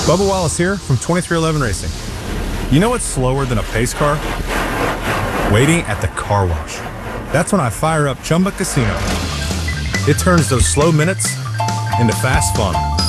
Bubba Wallace here from 2311 Racing. You know what's slower than a pace car? Waiting at the car wash. That's when I fire up Chumba Casino. It turns those slow minutes into fast fun.